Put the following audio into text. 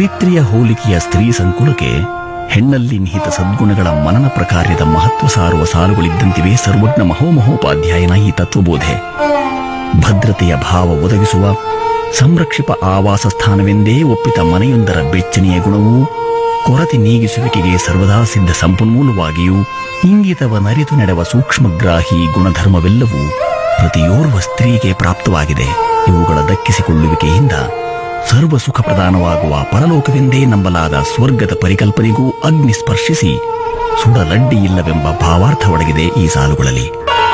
ಧರಿತ್ರಿಯ ಹೋಲಿಕೆಯ ಸ್ತ್ರೀ ಸಂಕುಲಕ್ಕೆ ಹೆಣ್ಣಲ್ಲಿ ನಿಹಿತ ಸದ್ಗುಣಗಳ ಮನನ ಪ್ರಕಾರ್ಯದ ಮಹತ್ವ ಸಾರುವ ಸಾಲುಗಳಿದ್ದಂತಿವೆ ಸರ್ವಜ್ಞ ಮಹೋಮಹೋಪಾಧ್ಯಾಯನ ಈ ತತ್ವಬೋಧೆ. ಭದ್ರತೆಯ ಭಾವ ಒದಗಿಸುವ ಸಂರಕ್ಷಿಪ ಆವಾಸ ಸ್ಥಾನವೆಂದೇ ಒಪ್ಪಿತ ಮನೆಯೊಂದರ ಬೆಚ್ಚನೆಯ ಗುಣವೂ ಕೊರತೆ ನೀಗಿಸುವಿಕೆಗೆ ಸರ್ವದಾ ಸಿದ್ಧ ಸಂಪನ್ಮೂಲವಾಗಿಯೂ ಇಂಗಿತವನರಿತು ನಡೆವ ಸೂಕ್ಷ್ಮಗ್ರಾಹಿ ಗುಣಧರ್ಮವೆಲ್ಲವೂ ಪ್ರತಿಯೋರ್ವ ಸ್ತ್ರೀಗೆ ಪ್ರಾಪ್ತವಾಗಿದೆ. ಇವುಗಳ ದಕ್ಕಿಸಿಕೊಳ್ಳುವಿಕೆಯಿಂದ ಸರ್ವ ಸುಖ ಪ್ರದಾನವಾಗುವ ಪರಲೋಕವೆಂದೇ ನಂಬಲಾದ ಸ್ವರ್ಗದ ಪರಿಕಲ್ಪನೆಗೂ ಅಗ್ನಿ ಸ್ಪರ್ಶಿಸಿ ಸುಡಲಡ್ಡಿ ಇಲ್ಲವೆಂಬ ಭಾವಾರ್ಥ ಒಡಗಿದೆ ಈ ಸಾಲುಗಳಲ್ಲಿ.